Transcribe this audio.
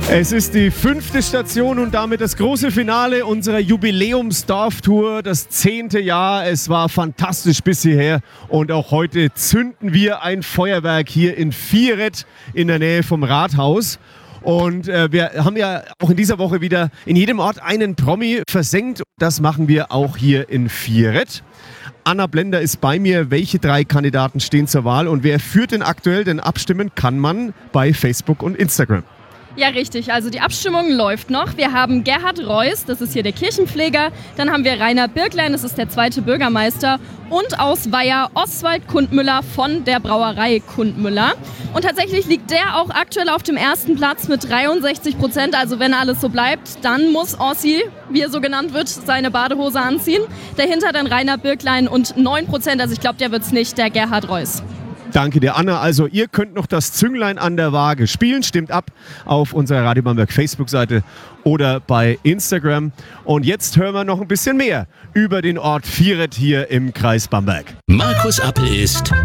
Es ist die 5. Station und damit das große Finale unserer Jubiläumsdorftour, das 10. Jahr. Es war fantastisch bis hierher und auch heute zünden wir ein Feuerwerk hier in Vieret in der Nähe vom Rathaus. Und wir haben ja auch in dieser Woche wieder in jedem Ort einen Promi versenkt. Das machen wir auch hier in Vieret. Anna Blender ist bei mir. Welche 3 Kandidaten stehen zur Wahl und wer führt denn aktuell? Denn abstimmen kann man bei Facebook und Instagram. Ja, richtig. Also die Abstimmung läuft noch. Wir haben Gerhard Reuss, das ist hier der Kirchenpfleger. Dann haben wir Rainer Birklein, das ist der 2. Bürgermeister. Und aus Weiher Oswald Kundmüller von der Brauerei Kundmüller. Und tatsächlich liegt der auch aktuell auf dem 1. Platz mit 63%. Also wenn alles so bleibt, dann muss Ossi, wie er so genannt wird, seine Badehose anziehen. Dahinter dann Rainer Birklein und 9%. Also ich glaube, der wird's nicht, der Gerhard Reuss. Danke dir, Anna. Also ihr könnt noch das Zünglein an der Waage spielen. Stimmt ab auf unserer Radio Bamberg Facebook-Seite oder bei Instagram. Und jetzt hören wir noch ein bisschen mehr über den Ort Vieret hier im Kreis Bamberg. Markus Appel ist